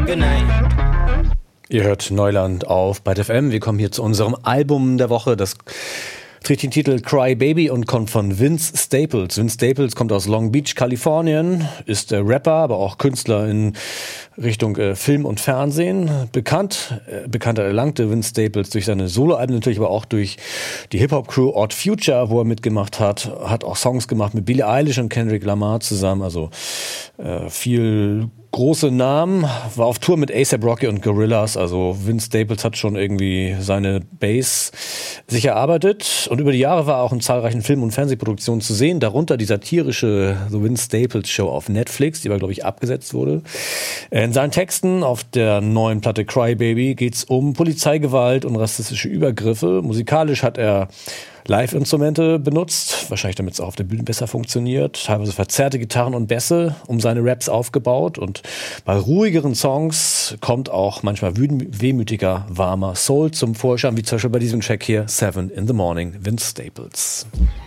Good night. Ihr hört Neuland auf Byte FM. Wir kommen hier zu unserem Album der Woche. Das trägt den Titel Cry Baby und kommt von Vince Staples. Vince Staples kommt aus Long Beach, Kalifornien, ist Rapper, aber auch Künstler in Richtung Film und Fernsehen. Bekannter erlangte Vince Staples durch seine Soloalben, natürlich aber auch durch die Hip-Hop-Crew Odd Future, wo er mitgemacht hat. Hat auch Songs gemacht mit Billie Eilish und Kendrick Lamar zusammen, also viel große Namen, war auf Tour mit A$AP Rocky und Gorillaz, also Vince Staples hat schon irgendwie seine Base sich erarbeitet und über die Jahre war er auch in zahlreichen Film- und Fernsehproduktionen zu sehen, darunter die satirische The Vince Staples Show auf Netflix, die aber, glaube ich, abgesetzt wurde. In seinen Texten auf der neuen Platte Cry Baby geht's um Polizeigewalt und rassistische Übergriffe. Musikalisch hat er Live-Instrumente benutzt, wahrscheinlich damit es auch auf der Bühne besser funktioniert, teilweise verzerrte Gitarren und Bässe um seine Raps aufgebaut und bei ruhigeren Songs kommt auch manchmal wehmütiger, warmer Soul zum Vorschein, wie zum Beispiel bei diesem Track hier, 7 in the Morning, Vince Staples.